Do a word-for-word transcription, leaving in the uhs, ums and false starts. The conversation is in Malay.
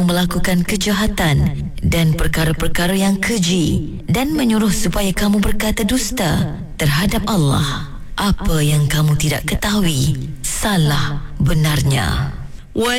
melakukan kejahatan dan perkara-perkara yang keji dan menyuruh supaya kamu berkata dusta terhadap Allah. Apa yang kamu tidak ketahui, salah benarnya.